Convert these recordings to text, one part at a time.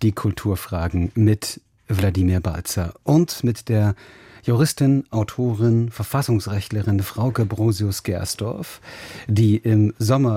die Kulturfragen mit Wladimir Balzer und mit der Juristin, Autorin, Verfassungsrechtlerin Frauke Brosius-Gersdorf, die im Sommer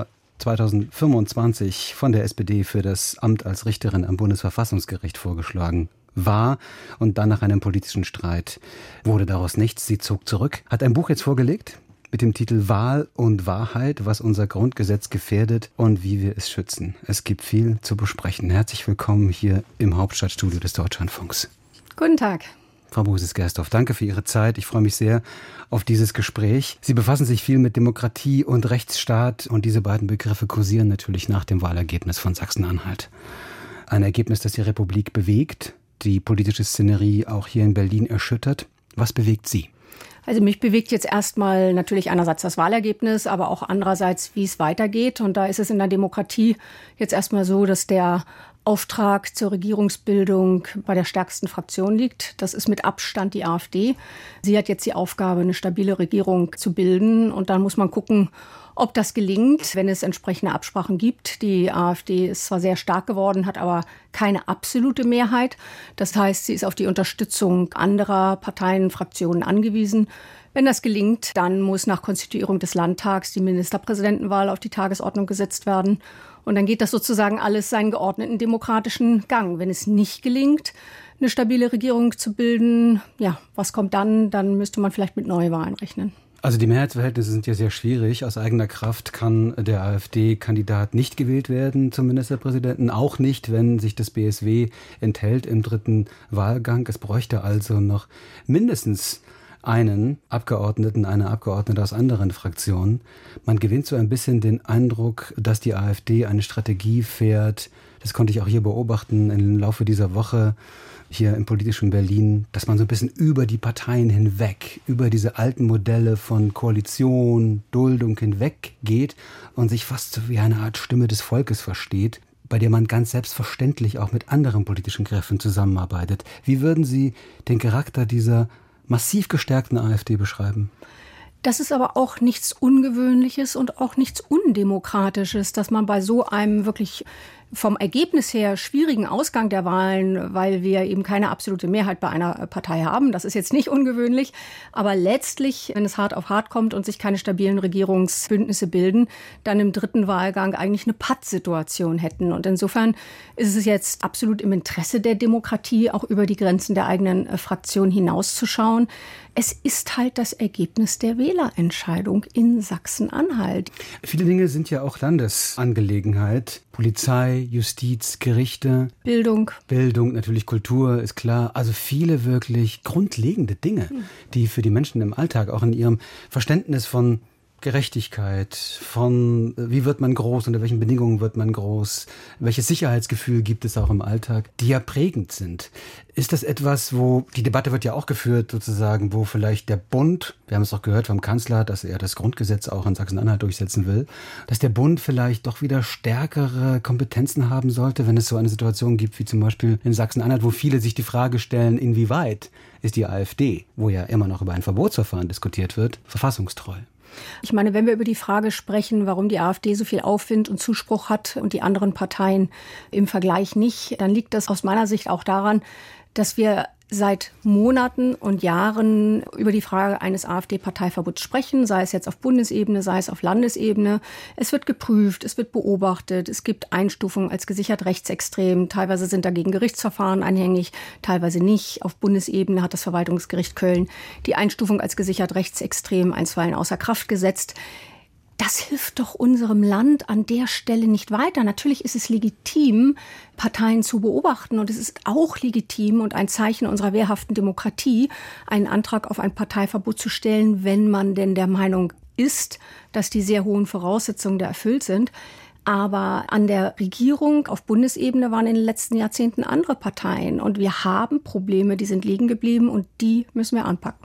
2025 von der SPD für das Amt als Richterin am Bundesverfassungsgericht vorgeschlagen war und dann nach einem politischen Streit wurde daraus nichts. Sie zog zurück, hat ein Buch jetzt vorgelegt mit dem Titel Wahl und Wahrheit, was unser Grundgesetz gefährdet und wie wir es schützen. Es gibt viel zu besprechen. Herzlich willkommen hier im Hauptstadtstudio des Deutschlandfunks. Guten Tag. Frau Brosius-Gersdorf, danke für Ihre Zeit. Ich freue mich sehr auf dieses Gespräch. Sie befassen sich viel mit Demokratie und Rechtsstaat und diese beiden Begriffe kursieren natürlich nach dem Wahlergebnis von Sachsen-Anhalt. Ein Ergebnis, das die Republik bewegt, die politische Szenerie auch hier in Berlin erschüttert. Was bewegt Sie? Also mich bewegt jetzt erstmal natürlich einerseits das Wahlergebnis, aber auch andererseits, wie es weitergeht. Und da ist es in der Demokratie jetzt erstmal so, dass der Auftrag zur Regierungsbildung bei der stärksten Fraktion liegt. Das ist mit Abstand die AfD. Sie hat jetzt die Aufgabe, eine stabile Regierung zu bilden. Und dann muss man gucken, ob das gelingt, wenn es entsprechende Absprachen gibt. Die AfD ist zwar sehr stark geworden, hat aber keine absolute Mehrheit. Das heißt, sie ist auf die Unterstützung anderer Parteien, Fraktionen angewiesen. Wenn das gelingt, dann muss nach Konstituierung des Landtags die Ministerpräsidentenwahl auf die Tagesordnung gesetzt werden. Und dann geht das sozusagen alles seinen geordneten demokratischen Gang. Wenn es nicht gelingt, eine stabile Regierung zu bilden, ja, was kommt dann? Dann müsste man vielleicht mit Neuwahlen rechnen. Also die Mehrheitsverhältnisse sind ja sehr schwierig. Aus eigener Kraft kann der AfD-Kandidat nicht gewählt werden zum Ministerpräsidenten. Auch nicht, wenn sich das BSW enthält im dritten Wahlgang. Es bräuchte also noch mindestens einen Abgeordneten, eine Abgeordnete aus anderen Fraktionen. Man gewinnt so ein bisschen den Eindruck, dass die AfD eine Strategie fährt. Das konnte ich auch hier beobachten im Laufe dieser Woche hier im politischen Berlin, dass man so ein bisschen über die Parteien hinweg, über diese alten Modelle von Koalition, Duldung hinweg geht und sich fast so wie eine Art Stimme des Volkes versteht, bei der man ganz selbstverständlich auch mit anderen politischen Kräften zusammenarbeitet. Wie würden Sie den Charakter dieser massiv gestärkten AfD beschreiben? Das ist aber auch nichts Ungewöhnliches und auch nichts Undemokratisches, dass man bei so einem wirklich vom Ergebnis her schwierigen Ausgang der Wahlen, weil wir eben keine absolute Mehrheit bei einer Partei haben. Das ist jetzt nicht ungewöhnlich. Aber letztlich, wenn es hart auf hart kommt und sich keine stabilen Regierungsbündnisse bilden, dann im dritten Wahlgang eigentlich eine Pattsituation hätten. Und insofern ist es jetzt absolut im Interesse der Demokratie, auch über die Grenzen der eigenen Fraktion hinauszuschauen. Es ist halt das Ergebnis der Wählerentscheidung in Sachsen-Anhalt. Viele Dinge sind ja auch Landesangelegenheit. Polizei, Justiz, Gerichte. Bildung, natürlich Kultur, ist klar. Also viele wirklich grundlegende Dinge, die für die Menschen im Alltag, auch in ihrem Verständnis von Gerechtigkeit, von wie wird man groß, unter welchen Bedingungen wird man groß, welches Sicherheitsgefühl gibt es auch im Alltag, die ja prägend sind. Ist das etwas, wo, die Debatte wird ja auch geführt sozusagen, wo vielleicht der Bund, wir haben es auch gehört vom Kanzler, dass er das Grundgesetz auch in Sachsen-Anhalt durchsetzen will, dass der Bund vielleicht doch wieder stärkere Kompetenzen haben sollte, wenn es so eine Situation gibt wie zum Beispiel in Sachsen-Anhalt, wo viele sich die Frage stellen, inwieweit ist die AfD, wo ja immer noch über ein Verbotsverfahren diskutiert wird, verfassungstreu? Ich meine, wenn wir über die Frage sprechen, warum die AfD so viel Aufwind und Zuspruch hat und die anderen Parteien im Vergleich nicht, dann liegt das aus meiner Sicht auch daran, dass wir seit Monaten und Jahren über die Frage eines AfD-Parteiverbots sprechen, sei es jetzt auf Bundesebene, sei es auf Landesebene. Es wird geprüft, es wird beobachtet, es gibt Einstufungen als gesichert rechtsextrem. Teilweise sind dagegen Gerichtsverfahren anhängig, teilweise nicht. Auf Bundesebene hat das Verwaltungsgericht Köln die Einstufung als gesichert rechtsextrem einstweilen außer Kraft gesetzt. Das hilft doch unserem Land an der Stelle nicht weiter. Natürlich ist es legitim, Parteien zu beobachten. Und es ist auch legitim und ein Zeichen unserer wehrhaften Demokratie, einen Antrag auf ein Parteiverbot zu stellen, wenn man denn der Meinung ist, dass die sehr hohen Voraussetzungen da erfüllt sind. Aber an der Regierung auf Bundesebene waren in den letzten Jahrzehnten andere Parteien. Und wir haben Probleme, die sind liegen geblieben und die müssen wir anpacken.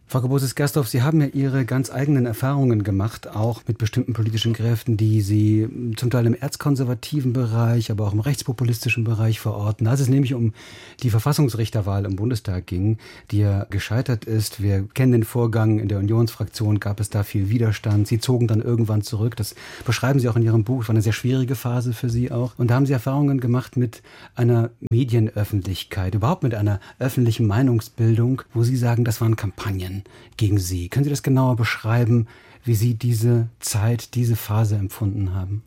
Frau Gerbausis-Gersdorf, Sie haben ja Ihre ganz eigenen Erfahrungen gemacht, auch mit bestimmten politischen Kräften, die Sie zum Teil im erzkonservativen Bereich, aber auch im rechtspopulistischen Bereich verorten. Als es nämlich um die Verfassungsrichterwahl im Bundestag ging, die ja gescheitert ist. Wir kennen den Vorgang, in der Unionsfraktion gab es da viel Widerstand. Sie zogen dann irgendwann zurück. Das beschreiben Sie auch in Ihrem Buch. Es war eine sehr schwierige Phase für Sie auch. Und da haben Sie Erfahrungen gemacht mit einer Medienöffentlichkeit, überhaupt mit einer öffentlichen Meinungsbildung, wo Sie sagen, das waren Kampagnen gegen Sie. Können Sie das genauer beschreiben, wie Sie diese Zeit, diese Phase empfunden haben?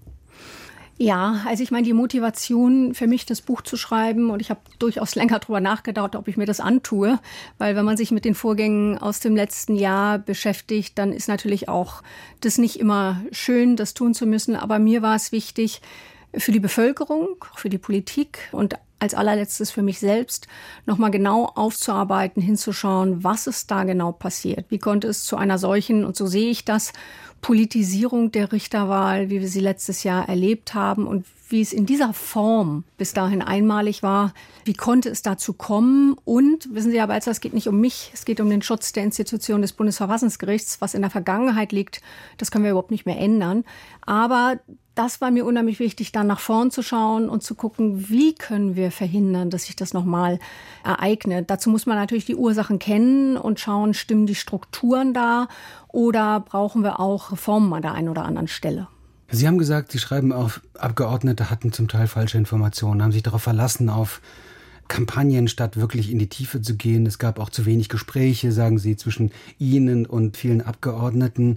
Ja, also ich meine, die Motivation für mich, das Buch zu schreiben, und ich habe durchaus länger darüber nachgedacht, ob ich mir das antue, weil wenn man sich mit den Vorgängen aus dem letzten Jahr beschäftigt, dann ist natürlich auch das nicht immer schön, das tun zu müssen. Aber mir war es wichtig, für die Bevölkerung, für die Politik und als allerletztes für mich selbst nochmal genau aufzuarbeiten, hinzuschauen, was ist da genau passiert. Wie konnte es zu einer solchen, und so sehe ich das, Politisierung der Richterwahl, wie wir sie letztes Jahr erlebt haben und wie es in dieser Form bis dahin einmalig war. Wie konnte es dazu kommen? Und, wissen Sie, Herr Balzer, es geht nicht um mich, es geht um den Schutz der Institution des Bundesverfassungsgerichts. Was in der Vergangenheit liegt, das können wir überhaupt nicht mehr ändern. Aber das war mir unheimlich wichtig, dann nach vorn zu schauen und zu gucken, wie können wir verhindern, dass sich das nochmal ereignet. Dazu muss man natürlich die Ursachen kennen und schauen, stimmen die Strukturen da oder brauchen wir auch Reformen an der einen oder anderen Stelle. Sie haben gesagt, Sie schreiben auch, Abgeordnete hatten zum Teil falsche Informationen, haben sich darauf verlassen, auf Kampagnen, statt wirklich in die Tiefe zu gehen. Es gab auch zu wenig Gespräche, sagen Sie, zwischen Ihnen und vielen Abgeordneten.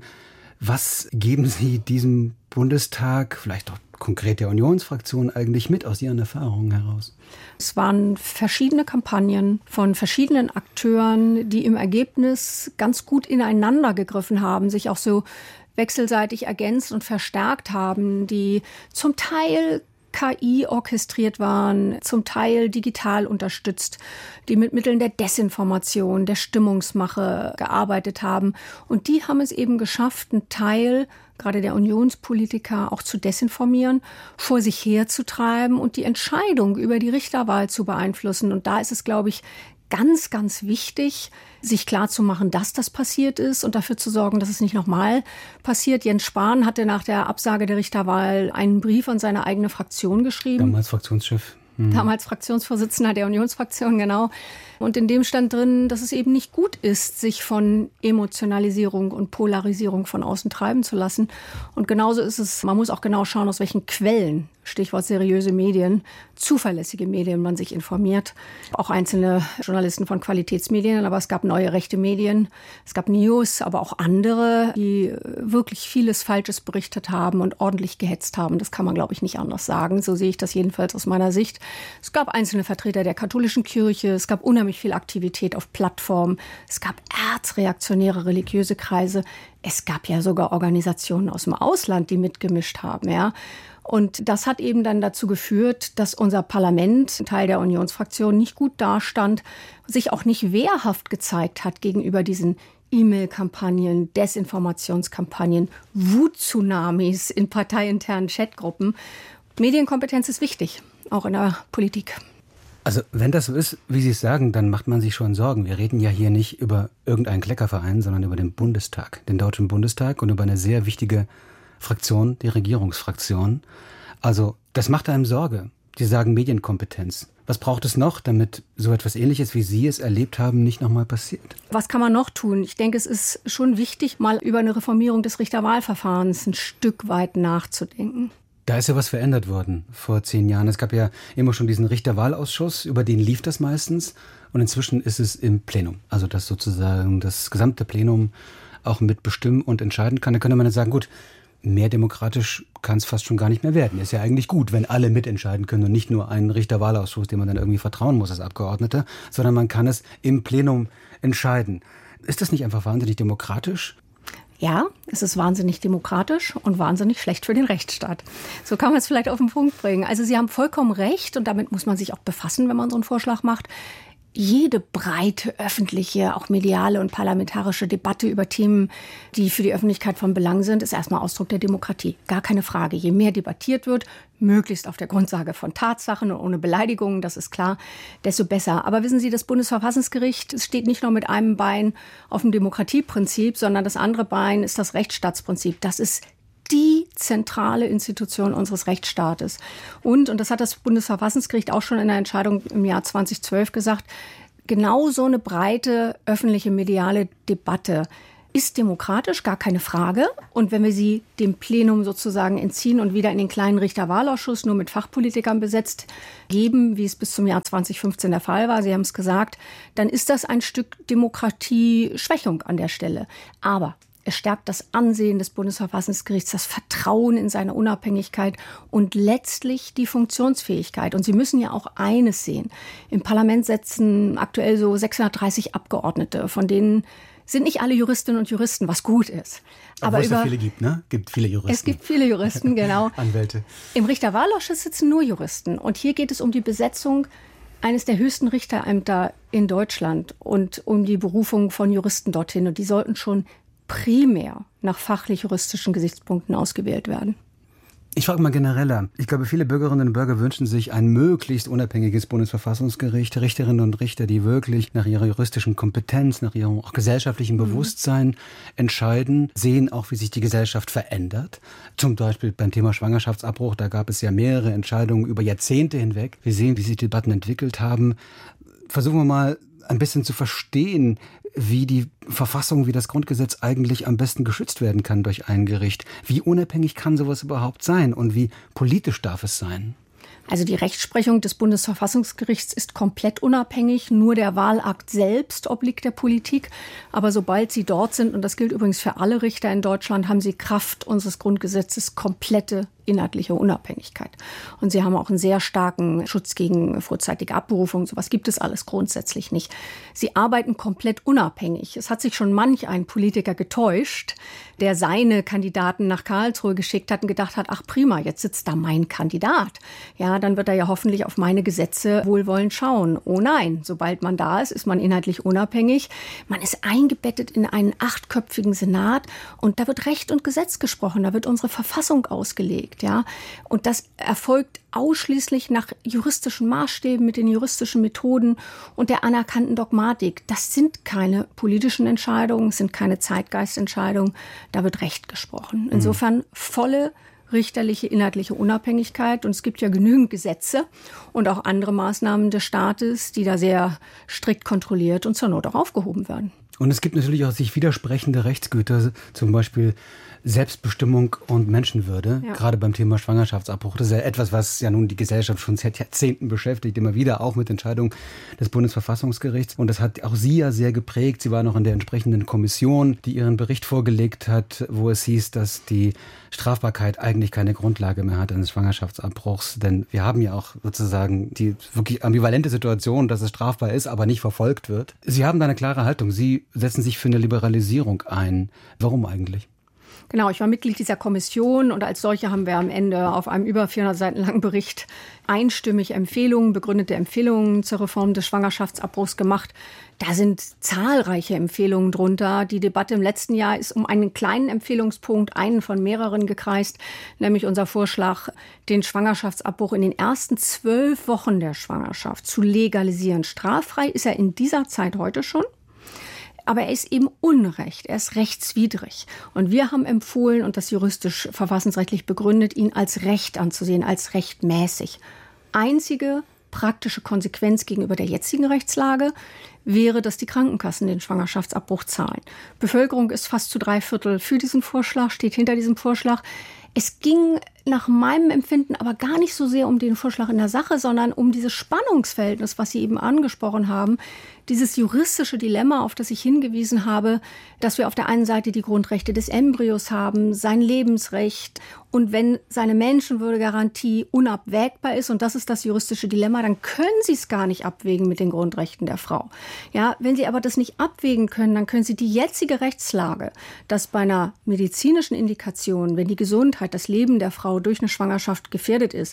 Was geben Sie diesem Bundestag, vielleicht auch konkret der Unionsfraktion, eigentlich mit aus Ihren Erfahrungen heraus? Es waren verschiedene Kampagnen von verschiedenen Akteuren, die im Ergebnis ganz gut ineinander gegriffen haben, sich auch so wechselseitig ergänzt und verstärkt haben, die zum Teil KI orchestriert waren, zum Teil digital unterstützt, die mit Mitteln der Desinformation, der Stimmungsmache gearbeitet haben. Und die haben es eben geschafft, einen Teil, gerade der Unionspolitiker, auch zu desinformieren, vor sich herzutreiben und die Entscheidung über die Richterwahl zu beeinflussen. Und da ist es, glaube ich, ganz, ganz wichtig, sich klarzumachen, dass das passiert ist und dafür zu sorgen, dass es nicht nochmal passiert. Jens Spahn hatte nach der Absage der Richterwahl einen Brief an seine eigene Fraktion geschrieben. Damals Fraktionschef. Damals Fraktionsvorsitzender der Unionsfraktion, genau. Und in dem stand drin, dass es eben nicht gut ist, sich von Emotionalisierung und Polarisierung von außen treiben zu lassen. Und genauso ist es, man muss auch genau schauen, aus welchen Quellen, Stichwort seriöse Medien, zuverlässige Medien, man sich informiert. Auch einzelne Journalisten von Qualitätsmedien, aber es gab neue rechte Medien, es gab News, aber auch andere, die wirklich vieles Falsches berichtet haben und ordentlich gehetzt haben. Das kann man, glaube ich, nicht anders sagen. So sehe ich das jedenfalls aus meiner Sicht. Es gab einzelne Vertreter der katholischen Kirche, es gab unheimlich viel Aktivität auf Plattformen, es gab erzreaktionäre religiöse Kreise, es gab ja sogar Organisationen aus dem Ausland, die mitgemischt haben, ja. Und das hat eben dann dazu geführt, dass unser Parlament, ein Teil der Unionsfraktion, nicht gut dastand, sich auch nicht wehrhaft gezeigt hat gegenüber diesen E-Mail-Kampagnen, Desinformationskampagnen, Wut-Tsunamis in parteiinternen Chatgruppen. Medienkompetenz ist wichtig, auch in der Politik. Also wenn das so ist, wie Sie es sagen, dann macht man sich schon Sorgen. Wir reden ja hier nicht über irgendeinen Kleckerverein, sondern über den Bundestag, den Deutschen Bundestag und über eine sehr wichtige Fraktion, die Regierungsfraktion. Also das macht einem Sorge. Sie sagen Medienkompetenz. Was braucht es noch, damit so etwas Ähnliches, wie Sie es erlebt haben, nicht nochmal passiert? Was kann man noch tun? Ich denke, es ist schon wichtig, mal über eine Reformierung des Richterwahlverfahrens ein Stück weit nachzudenken. Da ist ja was verändert worden vor 10 Jahren. Es gab ja immer schon diesen Richterwahlausschuss, über den lief das meistens. Und inzwischen ist es im Plenum. Also dass sozusagen das gesamte Plenum auch mitbestimmen und entscheiden kann. Da könnte man jetzt sagen, gut, mehr demokratisch kann es fast schon gar nicht mehr werden. Ist ja eigentlich gut, wenn alle mitentscheiden können und nicht nur einen Richterwahlausschuss, dem man dann irgendwie vertrauen muss als Abgeordneter, sondern man kann es im Plenum entscheiden. Ist das nicht einfach wahnsinnig demokratisch? Ja, es ist wahnsinnig demokratisch und wahnsinnig schlecht für den Rechtsstaat. So kann man es vielleicht auf den Punkt bringen. Also Sie haben vollkommen recht und damit muss man sich auch befassen, wenn man so einen Vorschlag macht. jede breite öffentliche, auch mediale und parlamentarische Debatte über Themen, die für die Öffentlichkeit von Belang sind, ist erstmal Ausdruck der Demokratie. Gar keine Frage. Je mehr debattiert wird, möglichst auf der Grundlage von Tatsachen und ohne Beleidigungen, das ist klar, desto besser. Aber wissen Sie, das Bundesverfassungsgericht steht nicht nur mit einem Bein auf dem Demokratieprinzip, sondern das andere Bein ist das Rechtsstaatsprinzip. Das ist die zentrale Institution unseres Rechtsstaates. Und das hat das Bundesverfassungsgericht auch schon in der Entscheidung im Jahr 2012 gesagt, genau so eine breite öffentliche mediale Debatte ist demokratisch, gar keine Frage. Und wenn wir sie dem Plenum sozusagen entziehen und wieder in den kleinen Richterwahlausschuss nur mit Fachpolitikern besetzt geben, wie es bis zum Jahr 2015 der Fall war, Sie haben es gesagt, dann ist das ein Stück Demokratieschwächung an der Stelle. Aber es stärkt das Ansehen des Bundesverfassungsgerichts, das Vertrauen in seine Unabhängigkeit und letztlich die Funktionsfähigkeit. Und Sie müssen ja auch eines sehen. Im Parlament sitzen aktuell so 630 Abgeordnete, von denen sind nicht alle Juristinnen und Juristen, was gut ist. Aber es viele gibt, ne? Gibt viele Juristen. Es gibt viele Juristen, genau. Anwälte. Im Richterwahlausschuss sitzen nur Juristen. Und hier geht es um die Besetzung eines der höchsten Richterämter in Deutschland und um die Berufung von Juristen dorthin. Und die sollten schon primär nach fachlich-juristischen Gesichtspunkten ausgewählt werden. Ich frage mal genereller. Ich glaube, viele Bürgerinnen und Bürger wünschen sich ein möglichst unabhängiges Bundesverfassungsgericht, Richterinnen und Richter, die wirklich nach ihrer juristischen Kompetenz, nach ihrem auch gesellschaftlichen Bewusstsein entscheiden, sehen auch, wie sich die Gesellschaft verändert. Zum Beispiel beim Thema Schwangerschaftsabbruch, da gab es ja mehrere Entscheidungen über Jahrzehnte hinweg. Wir sehen, wie sich die Debatten entwickelt haben. Versuchen wir mal ein bisschen zu verstehen, wie die Verfassung, wie das Grundgesetz eigentlich am besten geschützt werden kann durch ein Gericht. Wie unabhängig kann sowas überhaupt sein und wie politisch darf es sein? Also die Rechtsprechung des Bundesverfassungsgerichts ist komplett unabhängig. Nur der Wahlakt selbst obliegt der Politik. Aber sobald sie dort sind, und das gilt übrigens für alle Richter in Deutschland, haben sie Kraft unseres Grundgesetzes komplette inhaltliche Unabhängigkeit. Und sie haben auch einen sehr starken Schutz gegen vorzeitige Abberufung. Sowas gibt es alles grundsätzlich nicht. Sie arbeiten komplett unabhängig. Es hat sich schon manch ein Politiker getäuscht, der seine Kandidaten nach Karlsruhe geschickt hat und gedacht hat, ach prima, jetzt sitzt da mein Kandidat. Ja, dann wird er ja hoffentlich auf meine Gesetze wohlwollend schauen. Oh nein, sobald man da ist, ist man inhaltlich unabhängig. Man ist eingebettet in einen 8-köpfigen Senat und da wird Recht und Gesetz gesprochen, da wird unsere Verfassung ausgelegt. Ja, und das erfolgt ausschließlich nach juristischen Maßstäben, mit den juristischen Methoden und der anerkannten Dogmatik. Das sind keine politischen Entscheidungen, es sind keine Zeitgeistentscheidungen, da wird Recht gesprochen. Insofern volle richterliche, inhaltliche Unabhängigkeit. Und es gibt ja genügend Gesetze und auch andere Maßnahmen des Staates, die da sehr strikt kontrolliert und zur Not auch aufgehoben werden. Und es gibt natürlich auch sich widersprechende Rechtsgüter, zum Beispiel Selbstbestimmung und Menschenwürde, gerade beim Thema Schwangerschaftsabbruch. Das ist ja etwas, was ja nun die Gesellschaft schon seit Jahrzehnten beschäftigt, immer wieder auch mit Entscheidungen des Bundesverfassungsgerichts. Und das hat auch Sie ja sehr geprägt. Sie war noch in der entsprechenden Kommission, die ihren Bericht vorgelegt hat, wo es hieß, dass die Strafbarkeit eigentlich keine Grundlage mehr hat eines Schwangerschaftsabbruchs. Denn wir haben ja auch sozusagen die wirklich ambivalente Situation, dass es strafbar ist, aber nicht verfolgt wird. Sie haben da eine klare Haltung. Sie setzen sich für eine Liberalisierung ein. Warum eigentlich? Genau, ich war Mitglied dieser Kommission und als solche haben wir am Ende auf einem über 400 Seiten langen Bericht einstimmig Empfehlungen, begründete Empfehlungen zur Reform des Schwangerschaftsabbruchs gemacht. Da sind zahlreiche Empfehlungen drunter. Die Debatte im letzten Jahr ist um einen kleinen Empfehlungspunkt, einen von mehreren gekreist, nämlich unser Vorschlag, den Schwangerschaftsabbruch in den ersten 12 Wochen der Schwangerschaft zu legalisieren. Straffrei ist er in dieser Zeit heute schon. Aber er ist eben Unrecht, er ist rechtswidrig. Und wir haben empfohlen, und das juristisch verfassungsrechtlich begründet, ihn als Recht anzusehen, als rechtmäßig. Einzige praktische Konsequenz gegenüber der jetzigen Rechtslage wäre, dass die Krankenkassen den Schwangerschaftsabbruch zahlen. Bevölkerung ist fast zu 3/4 für diesen Vorschlag, steht hinter diesem Vorschlag. Es ging nach meinem Empfinden aber gar nicht so sehr um den Vorschlag in der Sache, sondern um dieses Spannungsverhältnis, was Sie eben angesprochen haben, dieses juristische Dilemma, auf das ich hingewiesen habe, dass wir auf der einen Seite die Grundrechte des Embryos haben, sein Lebensrecht und wenn seine Menschenwürdegarantie unabwägbar ist, und das ist das juristische Dilemma, dann können Sie es gar nicht abwägen mit den Grundrechten der Frau. Ja, wenn Sie aber das nicht abwägen können, dann können Sie die jetzige Rechtslage, dass bei einer medizinischen Indikation, wenn die Gesundheit, das Leben der Frau durch eine Schwangerschaft gefährdet ist,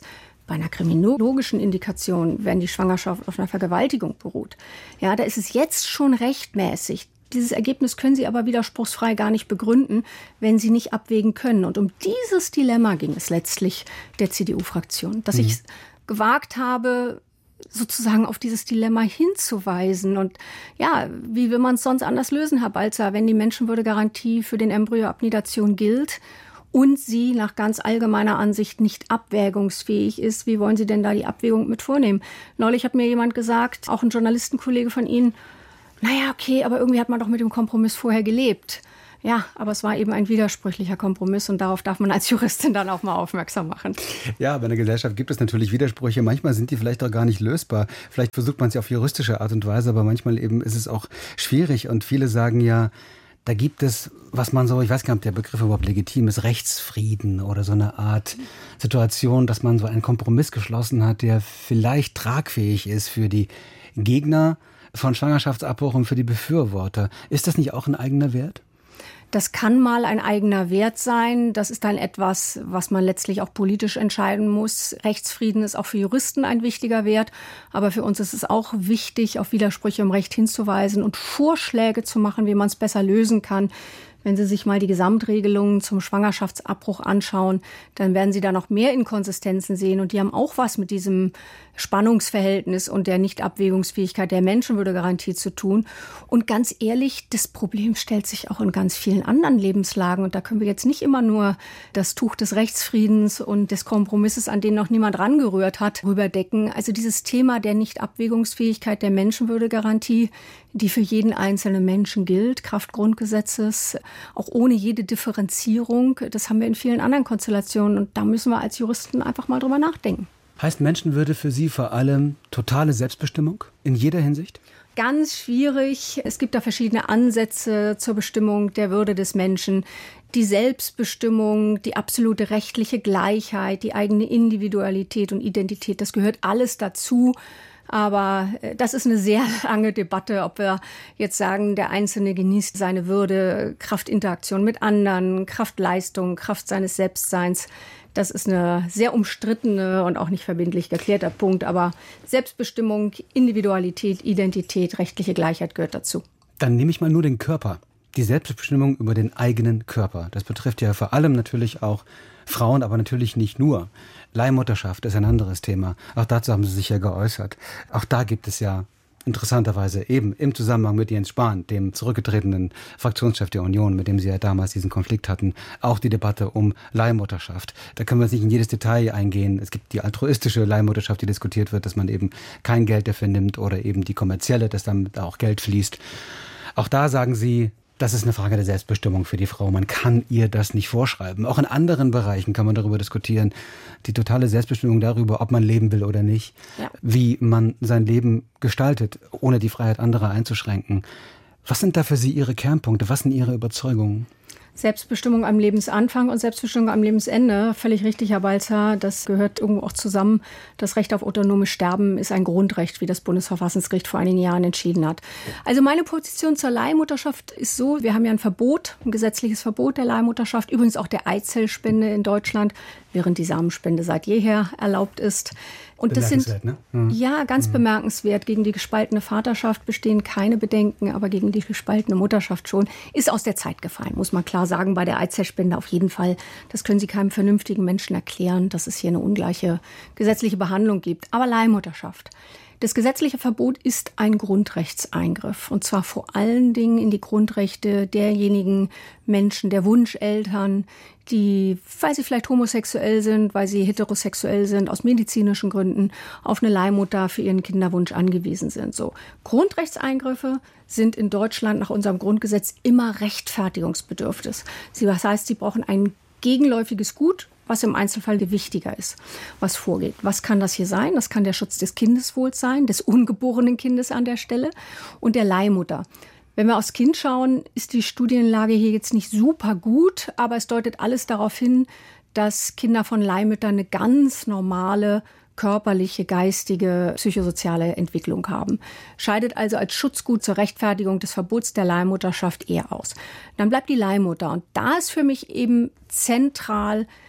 bei einer kriminologischen Indikation, wenn die Schwangerschaft auf einer Vergewaltigung beruht, ja, da ist es jetzt schon rechtmäßig. Dieses Ergebnis können Sie aber widerspruchsfrei gar nicht begründen, wenn Sie nicht abwägen können. Und um dieses Dilemma ging es letztlich der CDU-Fraktion, dass ich gewagt habe, sozusagen auf dieses Dilemma hinzuweisen. Und ja, wie will man es sonst anders lösen, Herr Balzer, wenn die Menschenwürdegarantie für den Embryoabnidation gilt und sie nach ganz allgemeiner Ansicht nicht abwägungsfähig ist? Wie wollen Sie denn da die Abwägung mit vornehmen? Neulich hat mir jemand gesagt, auch ein Journalistenkollege von Ihnen, naja, okay, aber irgendwie hat man doch mit dem Kompromiss vorher gelebt. Ja, aber es war eben ein widersprüchlicher Kompromiss und darauf darf man als Juristin dann auch mal aufmerksam machen. Ja, bei einer Gesellschaft gibt es natürlich Widersprüche. Manchmal sind die vielleicht auch gar nicht lösbar. Vielleicht versucht man es ja auf juristische Art und Weise, aber manchmal eben ist es auch schwierig. Und viele sagen ja, da gibt es, was man so, ich weiß gar nicht, ob der Begriff überhaupt legitim ist, Rechtsfrieden oder so eine Art Situation, dass man so einen Kompromiss geschlossen hat, der vielleicht tragfähig ist für die Gegner von Schwangerschaftsabbruch und für die Befürworter. Ist das nicht auch ein eigener Wert? Das kann mal ein eigener Wert sein. Das ist dann etwas, was man letztlich auch politisch entscheiden muss. Rechtsfrieden ist auch für Juristen ein wichtiger Wert. Aber für uns ist es auch wichtig, auf Widersprüche im Recht hinzuweisen und Vorschläge zu machen, wie man es besser lösen kann. Wenn Sie sich mal die Gesamtregelungen zum Schwangerschaftsabbruch anschauen, dann werden Sie da noch mehr Inkonsistenzen sehen. Und die haben auch was mit diesem Spannungsverhältnis und der Nichtabwägungsfähigkeit der Menschenwürdegarantie zu tun. Und ganz ehrlich, das Problem stellt sich auch in ganz vielen anderen Lebenslagen. Und da können wir jetzt nicht immer nur das Tuch des Rechtsfriedens und des Kompromisses, an den noch niemand rangerührt hat, rüberdecken. Also dieses Thema der Nichtabwägungsfähigkeit der Menschenwürdegarantie, die für jeden einzelnen Menschen gilt, Kraft Grundgesetzes, auch ohne jede Differenzierung. Das haben wir in vielen anderen Konstellationen und da müssen wir als Juristen einfach mal drüber nachdenken. Heißt Menschenwürde für Sie vor allem totale Selbstbestimmung in jeder Hinsicht? Ganz schwierig. Es gibt da verschiedene Ansätze zur Bestimmung der Würde des Menschen. Die Selbstbestimmung, die absolute rechtliche Gleichheit, die eigene Individualität und Identität, das gehört alles dazu. Aber das ist eine sehr lange Debatte, ob wir jetzt sagen, der Einzelne genießt seine Würde, Kraft Interaktion mit anderen, Kraft Leistung, Kraft seines Selbstseins. Das ist eine sehr umstrittene und auch nicht verbindlich geklärter Punkt. Aber Selbstbestimmung, Individualität, Identität, rechtliche Gleichheit gehört dazu. Dann nehme ich mal nur den Körper. Die Selbstbestimmung über den eigenen Körper. Das betrifft ja vor allem natürlich auch Frauen, aber natürlich nicht nur. Leihmutterschaft ist ein anderes Thema. Auch dazu haben Sie sich ja geäußert. Auch da gibt es ja interessanterweise eben im Zusammenhang mit Jens Spahn, dem zurückgetretenen Fraktionschef der Union, mit dem Sie ja damals diesen Konflikt hatten, auch die Debatte um Leihmutterschaft. Da können wir jetzt nicht in jedes Detail eingehen. Es gibt die altruistische Leihmutterschaft, die diskutiert wird, dass man eben kein Geld dafür nimmt, oder eben die kommerzielle, dass damit auch Geld fließt. Auch da sagen Sie, das ist eine Frage der Selbstbestimmung für die Frau. Man kann ihr das nicht vorschreiben. Auch in anderen Bereichen kann man darüber diskutieren. Die totale Selbstbestimmung darüber, ob man leben will oder nicht. Ja. Wie man sein Leben gestaltet, ohne die Freiheit anderer einzuschränken. Was sind da für Sie Ihre Kernpunkte? Was sind Ihre Überzeugungen? Selbstbestimmung am Lebensanfang und Selbstbestimmung am Lebensende. Völlig richtig, Herr Balzer. Das gehört irgendwo auch zusammen. Das Recht auf autonomes Sterben ist ein Grundrecht, wie das Bundesverfassungsgericht vor einigen Jahren entschieden hat. Also meine Position zur Leihmutterschaft ist so, wir haben ja ein Verbot, ein gesetzliches Verbot der Leihmutterschaft, übrigens auch der Eizellspende in Deutschland, während die Samenspende seit jeher erlaubt ist. Und das sind, ne? Ja, ganz bemerkenswert. Gegen die gespaltene Vaterschaft bestehen keine Bedenken, aber gegen die gespaltene Mutterschaft schon. Ist aus der Zeit gefallen, muss man klar sagen. Bei der Eizellspende auf jeden Fall. Das können Sie keinem vernünftigen Menschen erklären, dass es hier eine ungleiche gesetzliche Behandlung gibt. Aber Leihmutterschaft. Das gesetzliche Verbot ist ein Grundrechtseingriff. Und zwar vor allen Dingen in die Grundrechte derjenigen Menschen, der Wunscheltern, die, weil sie vielleicht homosexuell sind, weil sie heterosexuell sind, aus medizinischen Gründen auf eine Leihmutter für ihren Kinderwunsch angewiesen sind. So. Grundrechtseingriffe sind in Deutschland nach unserem Grundgesetz immer rechtfertigungsbedürftig. Das heißt, sie brauchen ein gegenläufiges Gut, was im Einzelfall wichtiger ist, was vorgeht. Was kann das hier sein? Das kann der Schutz des Kindeswohls sein, des ungeborenen Kindes an der Stelle und der Leihmutter. Wenn wir aufs Kind schauen, ist die Studienlage hier jetzt nicht super gut, aber es deutet alles darauf hin, dass Kinder von Leihmüttern eine ganz normale körperliche, geistige, psychosoziale Entwicklung haben. Scheidet also als Schutzgut zur Rechtfertigung des Verbots der Leihmutterschaft eher aus. Dann bleibt die Leihmutter und da ist für mich eben zentral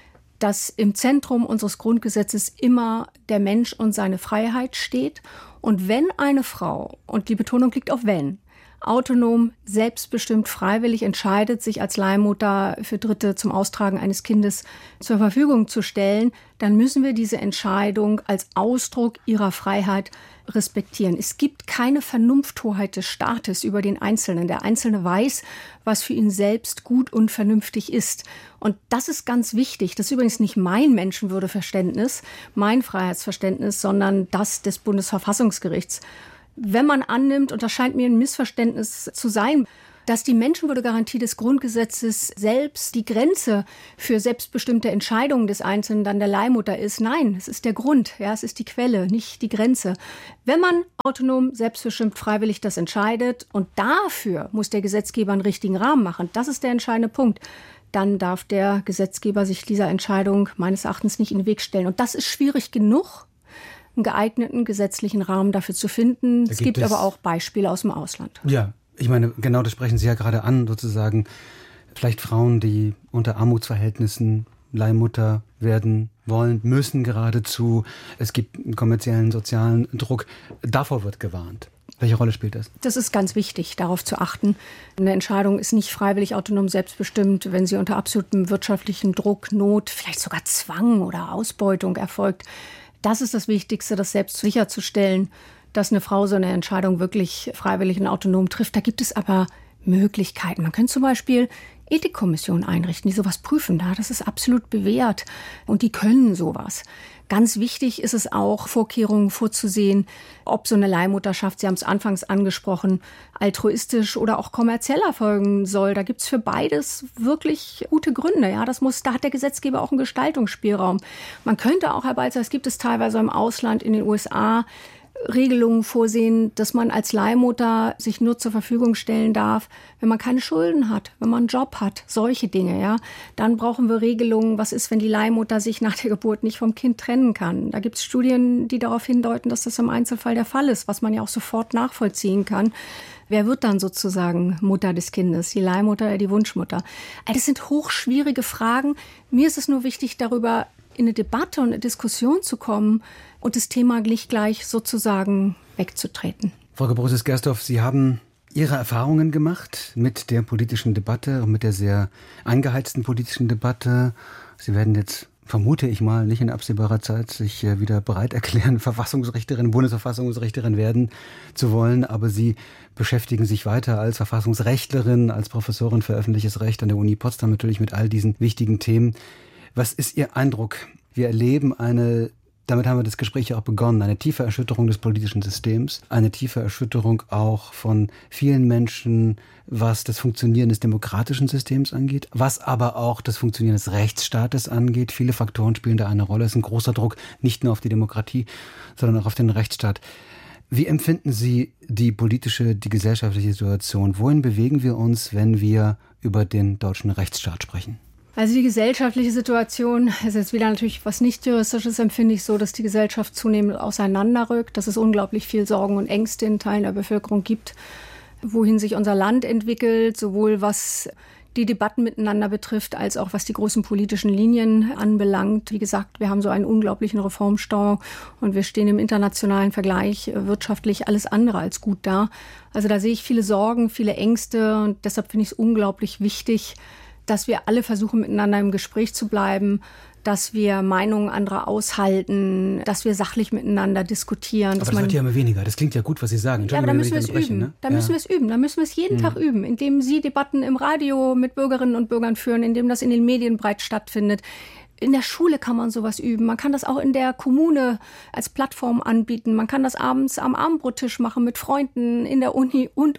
dass im Zentrum unseres Grundgesetzes immer der Mensch und seine Freiheit steht. Und wenn eine Frau, und die Betonung liegt auf wenn, autonom, selbstbestimmt, freiwillig entscheidet, sich als Leihmutter für Dritte zum Austragen eines Kindes zur Verfügung zu stellen, dann müssen wir diese Entscheidung als Ausdruck ihrer Freiheit respektieren. Es gibt keine Vernunfthoheit des Staates über den Einzelnen. Der Einzelne weiß, was für ihn selbst gut und vernünftig ist. Und das ist ganz wichtig. Das ist übrigens nicht mein Menschenwürdeverständnis, mein Freiheitsverständnis, sondern das des Bundesverfassungsgerichts. Wenn man annimmt, und das scheint mir ein Missverständnis zu sein, dass die Menschenwürdegarantie des Grundgesetzes selbst die Grenze für selbstbestimmte Entscheidungen des Einzelnen dann der Leihmutter ist. Nein, es ist der Grund, ja, es ist die Quelle, nicht die Grenze. Wenn man autonom, selbstbestimmt, freiwillig das entscheidet und dafür muss der Gesetzgeber einen richtigen Rahmen machen, das ist der entscheidende Punkt, dann darf der Gesetzgeber sich dieser Entscheidung meines Erachtens nicht in den Weg stellen. Und das ist schwierig genug, einen geeigneten gesetzlichen Rahmen dafür zu finden. Es gibt aber auch Beispiele aus dem Ausland. Ja, ich meine, genau das sprechen Sie ja gerade an, sozusagen. Vielleicht Frauen, die unter Armutsverhältnissen Leihmutter werden wollen, müssen geradezu. Es gibt einen kommerziellen, sozialen Druck. Davor wird gewarnt. Welche Rolle spielt das? Das ist ganz wichtig, darauf zu achten. Eine Entscheidung ist nicht freiwillig, autonom, selbstbestimmt, wenn sie unter absolutem wirtschaftlichen Druck, Not, vielleicht sogar Zwang oder Ausbeutung erfolgt. Das ist das Wichtigste, das selbst sicherzustellen, dass eine Frau so eine Entscheidung wirklich freiwillig und autonom trifft. Da gibt es aber Möglichkeiten. Man könnte zum Beispiel Ethikkommissionen einrichten, die sowas prüfen. Das ist absolut bewährt und die können sowas. Ganz wichtig ist es auch, Vorkehrungen vorzusehen, ob so eine Leihmutterschaft, Sie haben es anfangs angesprochen, altruistisch oder auch kommerziell erfolgen soll. Da gibt es für beides wirklich gute Gründe. Ja, da hat der Gesetzgeber auch einen Gestaltungsspielraum. Man könnte auch, Herr Balzer, es gibt es teilweise im Ausland, in den USA, Regelungen vorsehen, dass man als Leihmutter sich nur zur Verfügung stellen darf, wenn man keine Schulden hat, wenn man einen Job hat, solche Dinge, ja. Dann brauchen wir Regelungen, was ist, wenn die Leihmutter sich nach der Geburt nicht vom Kind trennen kann. Da gibt es Studien, die darauf hindeuten, dass das im Einzelfall der Fall ist, was man ja auch sofort nachvollziehen kann. Wer wird dann sozusagen Mutter des Kindes? Die Leihmutter oder die Wunschmutter? Das sind hochschwierige Fragen. Mir ist es nur wichtig, darüber in eine Debatte und eine Diskussion zu kommen und das Thema nicht gleich sozusagen wegzutreten. Frau Gebrusses-Gersdorf, Sie haben Ihre Erfahrungen gemacht mit der politischen Debatte und mit der sehr eingeheizten politischen Debatte. Sie werden jetzt, vermute ich mal, nicht in absehbarer Zeit sich wieder bereit erklären, Verfassungsrichterin, Bundesverfassungsrichterin werden zu wollen. Aber Sie beschäftigen sich weiter als Verfassungsrechtlerin, als Professorin für öffentliches Recht an der Uni Potsdam natürlich mit all diesen wichtigen Themen. Was ist Ihr Eindruck? Wir erleben damit haben wir das Gespräch ja auch begonnen, eine tiefe Erschütterung des politischen Systems, eine tiefe Erschütterung auch von vielen Menschen, was das Funktionieren des demokratischen Systems angeht, was aber auch das Funktionieren des Rechtsstaates angeht. Viele Faktoren spielen da eine Rolle. Es ist ein großer Druck, nicht nur auf die Demokratie, sondern auch auf den Rechtsstaat. Wie empfinden Sie die gesellschaftliche Situation? Wohin bewegen wir uns, wenn wir über den deutschen Rechtsstaat sprechen? Also die gesellschaftliche Situation ist jetzt wieder natürlich was nicht Juristisches, empfinde ich so, dass die Gesellschaft zunehmend auseinanderrückt, dass es unglaublich viel Sorgen und Ängste in Teilen der Bevölkerung gibt, wohin sich unser Land entwickelt, sowohl was die Debatten miteinander betrifft, als auch was die großen politischen Linien anbelangt. Wie gesagt, wir haben so einen unglaublichen Reformstau und wir stehen im internationalen Vergleich wirtschaftlich alles andere als gut da. Also da sehe ich viele Sorgen, viele Ängste und deshalb finde ich es unglaublich wichtig, dass wir alle versuchen, miteinander im Gespräch zu bleiben, dass wir Meinungen anderer aushalten, dass wir sachlich miteinander diskutieren. Aber das wird ja immer weniger. Das klingt ja gut, was Sie sagen. Ja, aber da müssen wir es üben. Ne? Da müssen wir es üben. Da müssen wir es jeden Tag üben, indem Sie Debatten im Radio mit Bürgerinnen und Bürgern führen, indem das in den Medien breit stattfindet. In der Schule kann man sowas üben. Man kann das auch in der Kommune als Plattform anbieten. Man kann das abends am Abendbrottisch machen mit Freunden in der Uni und.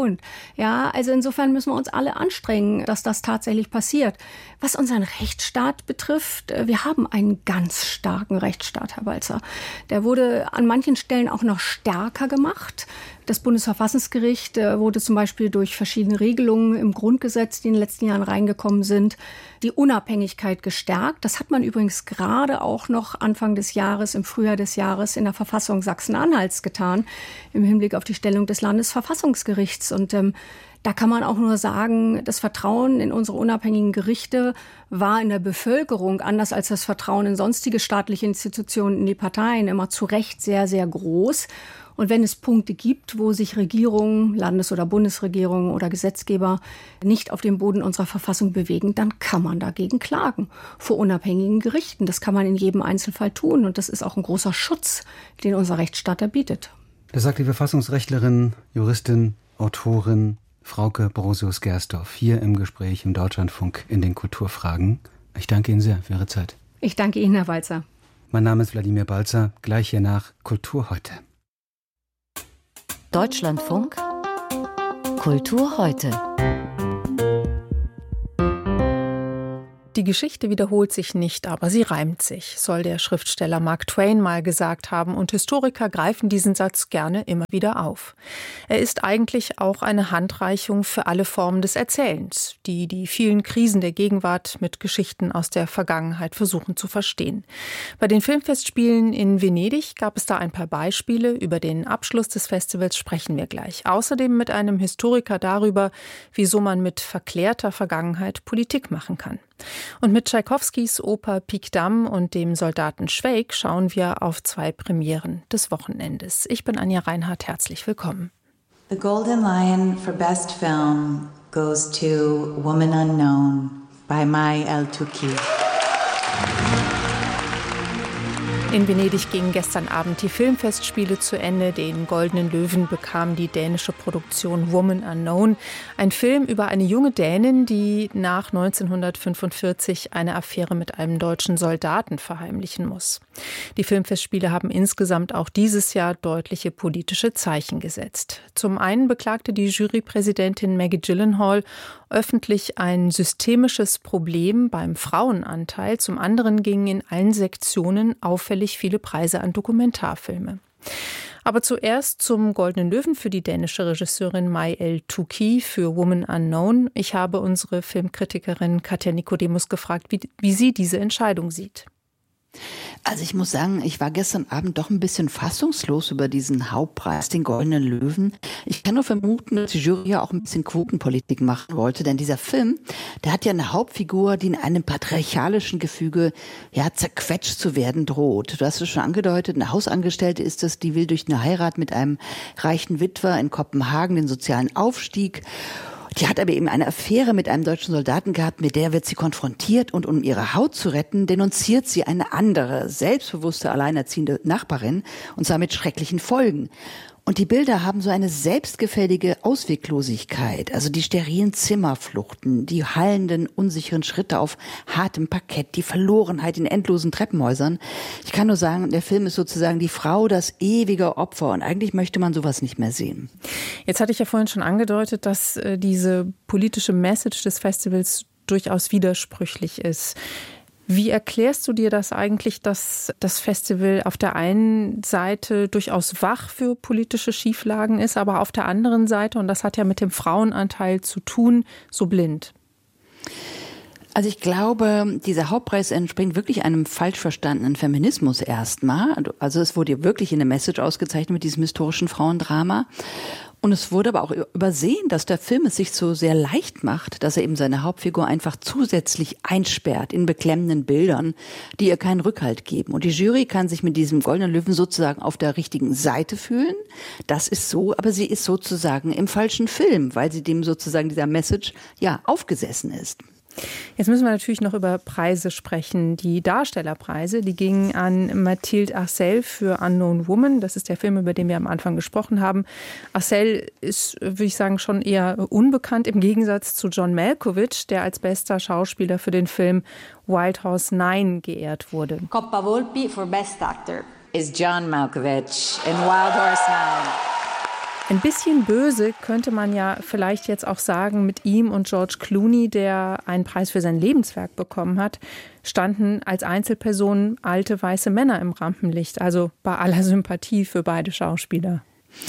Ja, also insofern müssen wir uns alle anstrengen, dass das tatsächlich passiert. Was unseren Rechtsstaat betrifft, wir haben einen ganz starken Rechtsstaat, Herr Balzer. Der wurde an manchen Stellen auch noch stärker gemacht. Das Bundesverfassungsgericht wurde zum Beispiel durch verschiedene Regelungen im Grundgesetz, die in den letzten Jahren reingekommen sind, die Unabhängigkeit gestärkt. Das hat man übrigens gerade auch noch Anfang des Jahres, im Frühjahr des Jahres in der Verfassung Sachsen-Anhalts getan, im Hinblick auf die Stellung des Landesverfassungsgerichts. Und Da kann man auch nur sagen, das Vertrauen in unsere unabhängigen Gerichte war in der Bevölkerung, anders als das Vertrauen in sonstige staatliche Institutionen, in die Parteien, immer zu Recht sehr, sehr groß. Und wenn es Punkte gibt, wo sich Regierungen, Landes- oder Bundesregierungen oder Gesetzgeber nicht auf dem Boden unserer Verfassung bewegen, dann kann man dagegen klagen vor unabhängigen Gerichten. Das kann man in jedem Einzelfall tun. Und das ist auch ein großer Schutz, den unser Rechtsstaat da bietet. Das sagt die Verfassungsrechtlerin, Juristin, Autorin Frauke Brosius-Gersdorf hier im Gespräch im Deutschlandfunk in den Kulturfragen. Ich danke Ihnen sehr für Ihre Zeit. Ich danke Ihnen, Herr Walzer. Mein Name ist Wladimir Balzer. Gleich hier nach Kultur heute. Deutschlandfunk Kultur heute. Die Geschichte wiederholt sich nicht, aber sie reimt sich, soll der Schriftsteller Mark Twain mal gesagt haben, und Historiker greifen diesen Satz gerne immer wieder auf. Er ist eigentlich auch eine Handreichung für alle Formen des Erzählens, die die vielen Krisen der Gegenwart mit Geschichten aus der Vergangenheit versuchen zu verstehen. Bei den Filmfestspielen in Venedig gab es da ein paar Beispiele. Über den Abschluss des Festivals sprechen wir gleich. Außerdem mit einem Historiker darüber, wieso man mit verklärter Vergangenheit Politik machen kann. Und mit Tschaikowskis Oper Pik Dam und dem Soldaten Schweik schauen wir auf 2 Premieren des Wochenendes. Ich bin Anja Reinhardt, herzlich willkommen. The Golden Lion for Best Film goes to Woman Unknown by Mai El-Touki. In Venedig gingen gestern Abend die Filmfestspiele zu Ende. Den Goldenen Löwen bekam die dänische Produktion Woman Unknown. Ein Film über eine junge Dänin, die nach 1945 eine Affäre mit einem deutschen Soldaten verheimlichen muss. Die Filmfestspiele haben insgesamt auch dieses Jahr deutliche politische Zeichen gesetzt. Zum einen beklagte die Jurypräsidentin Maggie Gyllenhaal öffentlich ein systemisches Problem beim Frauenanteil. Zum anderen gingen in allen Sektionen auffällig viele Preise an Dokumentarfilme. Aber zuerst zum Goldenen Löwen für die dänische Regisseurin Mai El-Touki für Woman Unknown. Ich habe unsere Filmkritikerin Katja Nikodemus gefragt, wie sie diese Entscheidung sieht. Also ich muss sagen, ich war gestern Abend doch ein bisschen fassungslos über diesen Hauptpreis, den Goldenen Löwen. Ich kann nur vermuten, dass die Jury ja auch ein bisschen Quotenpolitik machen wollte, denn dieser Film, der hat ja eine Hauptfigur, die in einem patriarchalischen Gefüge zerquetscht zu werden droht. Du hast es schon angedeutet, eine Hausangestellte ist es, die will durch eine Heirat mit einem reichen Witwer in Kopenhagen den sozialen Aufstieg. Die hat aber eben eine Affäre mit einem deutschen Soldaten gehabt, mit der wird sie konfrontiert und um ihre Haut zu retten, denunziert sie eine andere, selbstbewusste, alleinerziehende Nachbarin und zwar mit schrecklichen Folgen. Und die Bilder haben so eine selbstgefällige Ausweglosigkeit, also die sterilen Zimmerfluchten, die hallenden, unsicheren Schritte auf hartem Parkett, die Verlorenheit in endlosen Treppenhäusern. Ich kann nur sagen, der Film ist sozusagen die Frau, das ewige Opfer und eigentlich möchte man sowas nicht mehr sehen. Jetzt hatte ich ja vorhin schon angedeutet, dass diese politische Message des Festivals durchaus widersprüchlich ist. Wie erklärst du dir das eigentlich, dass das Festival auf der einen Seite durchaus wach für politische Schieflagen ist, aber auf der anderen Seite, und das hat ja mit dem Frauenanteil zu tun, so blind? Also ich glaube, dieser Hauptpreis entspringt wirklich einem falsch verstandenen Feminismus erstmal. Also es wurde wirklich eine Message ausgezeichnet mit diesem historischen Frauendrama. Und es wurde aber auch übersehen, dass der Film es sich so sehr leicht macht, dass er eben seine Hauptfigur einfach zusätzlich einsperrt in beklemmenden Bildern, die ihr keinen Rückhalt geben. Und die Jury kann sich mit diesem Goldenen Löwen sozusagen auf der richtigen Seite fühlen. Das ist so, aber sie ist sozusagen im falschen Film, weil sie dem sozusagen dieser Message aufgesessen ist. Jetzt müssen wir natürlich noch über Preise sprechen. Die Darstellerpreise, die gingen an Mathilde Arcel für Unknown Woman. Das ist der Film, über den wir am Anfang gesprochen haben. Arcel ist, würde ich sagen, schon eher unbekannt im Gegensatz zu John Malkovich, der als bester Schauspieler für den Film Wild Horse 9 geehrt wurde. Coppa Volpi for Best Actor is John Malkovich in Wild Horse 9. Ein bisschen böse könnte man ja vielleicht jetzt auch sagen, mit ihm und George Clooney, der einen Preis für sein Lebenswerk bekommen hat, standen als Einzelpersonen alte weiße Männer im Rampenlicht. Also bei aller Sympathie für beide Schauspieler.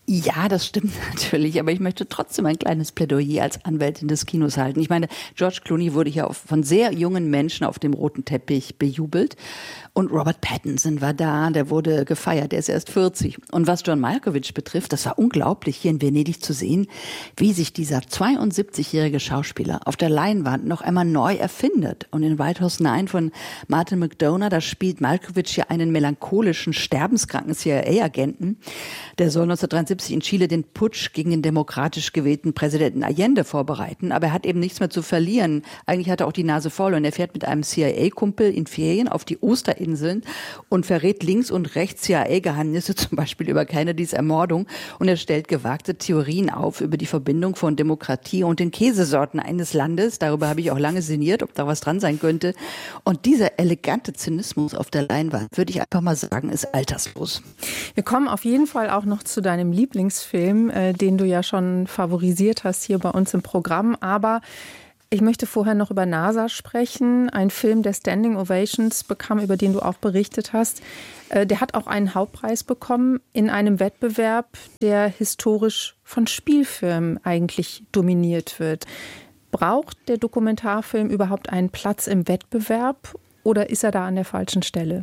Ja, das stimmt natürlich, aber ich möchte trotzdem ein kleines Plädoyer als Anwältin des Kinos halten. Ich meine, George Clooney wurde ja von sehr jungen Menschen auf dem roten Teppich bejubelt und Robert Pattinson war da, der wurde gefeiert, der ist erst 40. Und was John Malkovich betrifft, das war unglaublich, hier in Venedig zu sehen, wie sich dieser 72-jährige Schauspieler auf der Leinwand noch einmal neu erfindet. Und in White House 9 von Martin McDonagh, da spielt Malkovich ja einen melancholischen, sterbenskranken CIA-Agenten, der soll 1973 in Chile den Putsch gegen den demokratisch gewählten Präsidenten Allende vorbereiten. Aber er hat eben nichts mehr zu verlieren. Eigentlich hat er auch die Nase voll und er fährt mit einem CIA-Kumpel in Ferien auf die Osterinseln und verrät links und rechts CIA-Geheimnisse, zum Beispiel über Kennedys Ermordung. Und er stellt gewagte Theorien auf über die Verbindung von Demokratie und den Käsesorten eines Landes. Darüber habe ich auch lange sinniert, ob da was dran sein könnte. Und dieser elegante Zynismus auf der Leinwand, würde ich einfach mal sagen, ist alterslos. Wir kommen auf jeden Fall auch noch zu deinem Lieblingsfilm, den du ja schon favorisiert hast hier bei uns im Programm. Aber ich möchte vorher noch über NASA sprechen. Ein Film, der Standing Ovations bekam, über den du auch berichtet hast. Der hat auch einen Hauptpreis bekommen in einem Wettbewerb, der historisch von Spielfilmen eigentlich dominiert wird. Braucht der Dokumentarfilm überhaupt einen Platz im Wettbewerb oder ist er da an der falschen Stelle?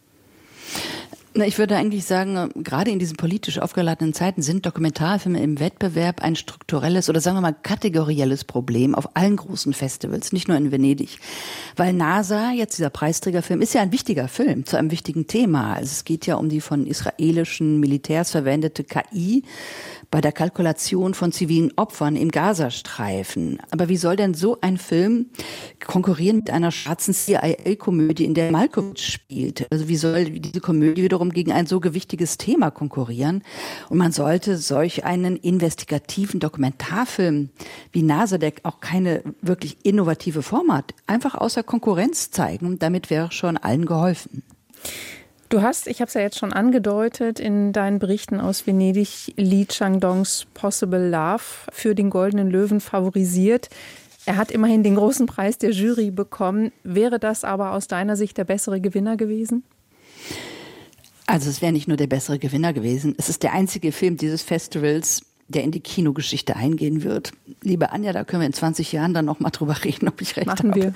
Ich würde eigentlich sagen, gerade in diesen politisch aufgeladenen Zeiten sind Dokumentarfilme im Wettbewerb ein strukturelles oder sagen wir mal kategorielles Problem auf allen großen Festivals, nicht nur in Venedig. Weil NASA, jetzt dieser Preisträgerfilm, ist ja ein wichtiger Film zu einem wichtigen Thema. Also es geht ja um die von israelischen Militärs verwendete KI bei der Kalkulation von zivilen Opfern im Gazastreifen. Aber wie soll denn so ein Film konkurrieren mit einer schwarzen CIA-Komödie, in der Malkovich spielt? Also wie soll diese Komödie wiederum gegen ein so gewichtiges Thema konkurrieren? Und man sollte solch einen investigativen Dokumentarfilm wie NASA, der auch keine wirklich innovative Form hat, einfach außer Konkurrenz zeigen. Damit wäre schon allen geholfen. Du hast, ich habe es ja jetzt schon angedeutet, in deinen Berichten aus Venedig Lee Chang-dongs Possible Love für den Goldenen Löwen favorisiert. Er hat immerhin den großen Preis der Jury bekommen. Wäre das aber aus deiner Sicht der bessere Gewinner gewesen? Also es wäre nicht nur der bessere Gewinner gewesen. Es ist der einzige Film dieses Festivals, der in die Kinogeschichte eingehen wird. Liebe Anja, da können wir in 20 Jahren dann noch mal drüber reden, ob ich recht habe. Machen wir.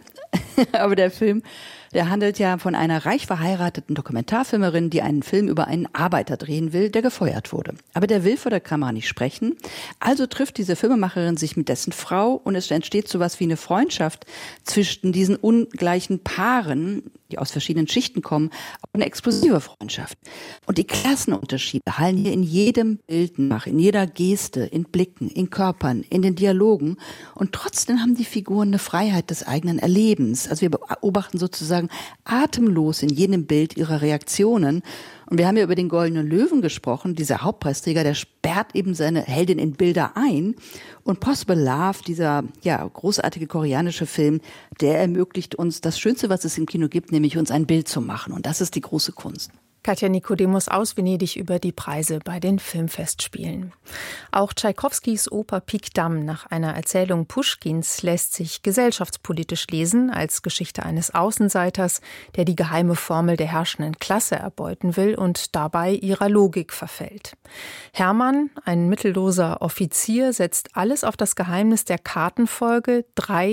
Aber der Film, der handelt ja von einer reich verheirateten Dokumentarfilmerin, die einen Film über einen Arbeiter drehen will, der gefeuert wurde. Aber der will vor der Kamera nicht sprechen. Also trifft diese Filmemacherin sich mit dessen Frau und es entsteht sowas wie eine Freundschaft zwischen diesen ungleichen Paaren, die aus verschiedenen Schichten kommen, auch eine explosive Freundschaft. Und die Klassenunterschiede hallen hier in jedem Bild nach, in jeder Geste, in Blicken, in Körpern, in den Dialogen. Und trotzdem haben die Figuren eine Freiheit des eigenen Erlebens. Also wir beobachten sozusagen atemlos in jedem Bild ihre Reaktionen. Und wir haben ja über den Goldenen Löwen gesprochen. Dieser Hauptpreisträger, der sperrt eben seine Heldin in Bilder ein. Und Possible Love, dieser großartige koreanische Film, der ermöglicht uns das Schönste, was es im Kino gibt, nämlich uns ein Bild zu machen. Und das ist die große Kunst. Katja Nikodemus aus Venedig über die Preise bei den Filmfestspielen. Auch Tschaikowskis Oper Pik Dam nach einer Erzählung Puschkins lässt sich gesellschaftspolitisch lesen als Geschichte eines Außenseiters, der die geheime Formel der herrschenden Klasse erbeuten will und dabei ihrer Logik verfällt. Hermann, ein mittelloser Offizier, setzt alles auf das Geheimnis der Kartenfolge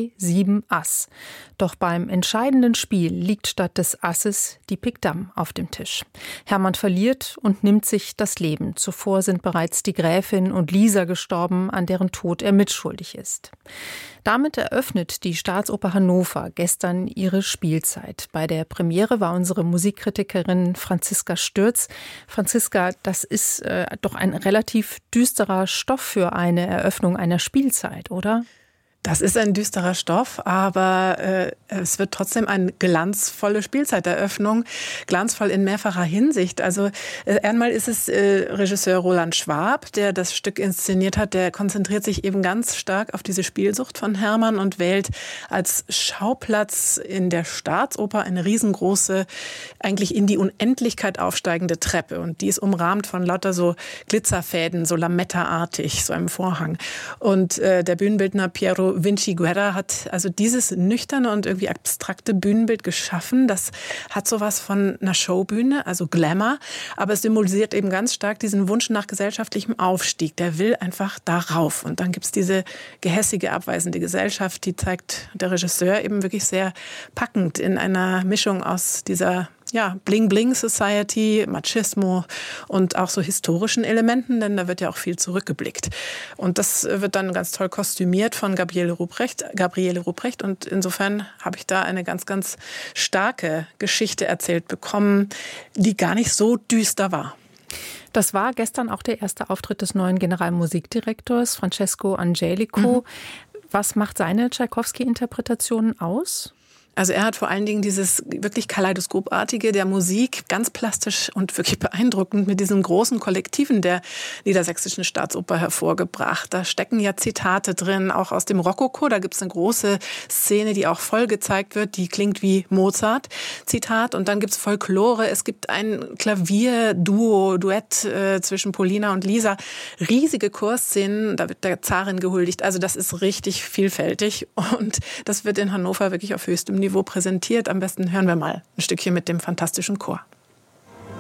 3-7 Ass. Doch beim entscheidenden Spiel liegt statt des Asses die Pik Dam auf dem Tisch. Hermann verliert und nimmt sich das Leben. Zuvor sind bereits die Gräfin und Lisa gestorben, an deren Tod er mitschuldig ist. Damit eröffnet die Staatsoper Hannover gestern ihre Spielzeit. Bei der Premiere war unsere Musikkritikerin Franziska Stürz. Franziska, das ist doch ein relativ düsterer Stoff für eine Eröffnung einer Spielzeit, oder? Das ist ein düsterer Stoff, aber es wird trotzdem eine glanzvolle Spielzeiteröffnung, glanzvoll in mehrfacher Hinsicht. Also einmal ist es Regisseur Roland Schwab, der das Stück inszeniert hat, der konzentriert sich eben ganz stark auf diese Spielsucht von Hermann und wählt als Schauplatz in der Staatsoper eine riesengroße, eigentlich in die Unendlichkeit aufsteigende Treppe. Und die ist umrahmt von lauter so Glitzerfäden, so Lametta-artig, so einem Vorhang. Und der Bühnenbildner Piero Antonio Vinci Guerra hat also dieses nüchterne und irgendwie abstrakte Bühnenbild geschaffen. Das hat sowas von einer Showbühne, also Glamour, aber es symbolisiert eben ganz stark diesen Wunsch nach gesellschaftlichem Aufstieg. Der will einfach darauf. Und dann gibt es diese gehässige, abweisende Gesellschaft, die zeigt der Regisseur eben wirklich sehr packend in einer Mischung aus dieser Bling-Bling-Society, Machismo und auch so historischen Elementen, denn da wird ja auch viel zurückgeblickt. Und das wird dann ganz toll kostümiert von Gabriele Ruprecht. Und insofern habe ich da eine ganz, ganz starke Geschichte erzählt bekommen, die gar nicht so düster war. Das war gestern auch der erste Auftritt des neuen Generalmusikdirektors, Francesco Angelico. Was macht seine Tschaikowski-Interpretation aus? Also er hat vor allen Dingen dieses wirklich kaleidoskopartige der Musik, ganz plastisch und wirklich beeindruckend mit diesen großen Kollektiven der Niedersächsischen Staatsoper hervorgebracht. Da stecken ja Zitate drin, auch aus dem Rokoko. Da gibt es eine große Szene, die auch voll gezeigt wird, die klingt wie Mozart, Zitat. Und dann gibt es Folklore, es gibt ein Duett zwischen Polina und Lisa. Riesige Chorszenen, da wird der Zarin gehuldigt. Also das ist richtig vielfältig und das wird in Hannover wirklich auf höchstem Niveau präsentiert. Am besten hören wir mal ein Stückchen mit dem fantastischen Chor.